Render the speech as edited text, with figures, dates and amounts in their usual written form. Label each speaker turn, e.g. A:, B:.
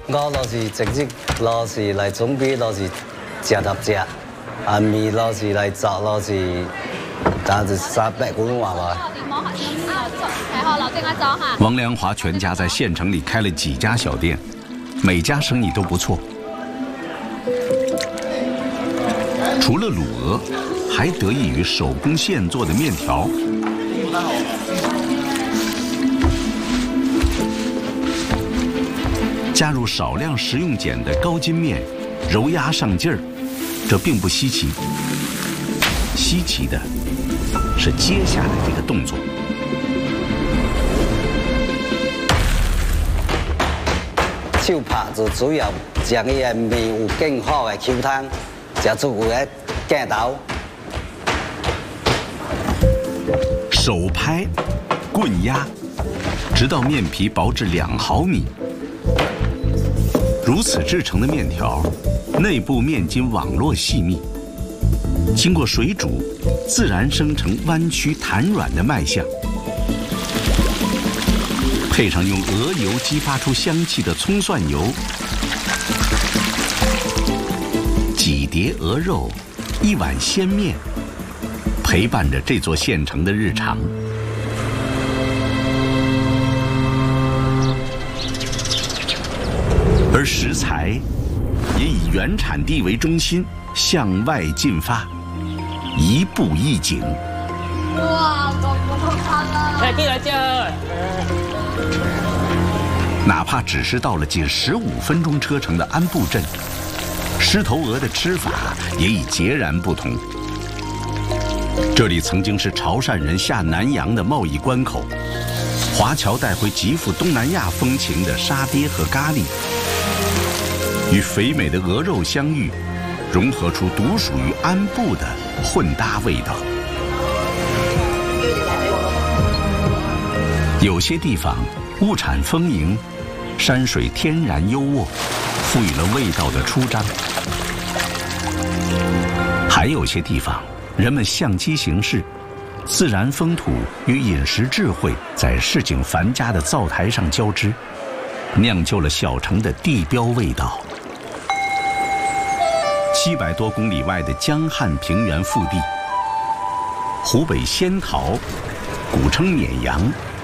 A: 我就是直接是来准备食搭食，暗暝是来做是，但是300公瓦吧。
B: 王良华全家在县城里开了几家小店，每家生意都不错。除了卤鹅，还得益于手工现做的面条。加入少量食用碱的高筋面，揉压上劲儿，这并不稀奇。稀奇的是接下来这个动作。
A: 手拍就主要将伊的面有更好的口汤，食出有个镜头。
B: 手拍、棍压，直到面皮薄至2毫米。如此制成的面条，内部面筋网络细密，经过水煮，自然生成弯曲弹软的卖相。配上用鹅油激发出香气的葱蒜油，几碟鹅肉，一碗鲜面，陪伴着这座县城的日常。而食材也以原产地为中心，向外进发，一步一景。
C: 哇，好香啊！
D: 来，进来进来。
B: 哪怕只是到了仅15分钟车程的安埠镇，狮头鹅的吃法也已截然不同。这里曾经是潮汕人下南洋的贸易关口，华侨带回极富东南亚风情的沙爹和咖喱，与肥美的鹅肉相遇，融合出独属于安埠的混搭味道。有些地方物产丰盈，山水天然优渥，赋予了味道的出张；还有些地方，人们相机行事，自然风土与饮食智慧在市井繁家的灶台上交织，酿就了小城的地标味道。700多公里外的江汉平原腹地，湖北仙桃，古称沔阳。